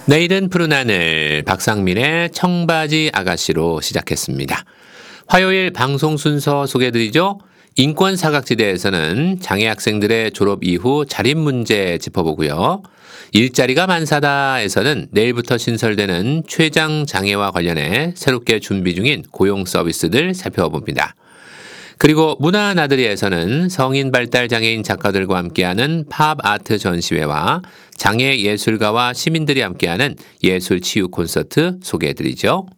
내일은 푸른 하늘 박상민의 청바지 아가씨로 시작했습니다. 화요일 방송 순서 소개해드리죠. 인권 사각지대에서는 장애 학생들의 졸업 이후 자립 문제 짚어보고요. 일자리가 만사다에서는 내일부터 신설되는 췌장 장애와 관련해 새롭게 준비 중인 고용 서비스들 살펴봅니다. 그리고 문화 나들이에서는 성인 발달 장애인 작가들과 함께하는 팝 아트 전시회와 장애 예술가와 시민들이 함께하는 예술 치유 콘서트 소개해드리죠.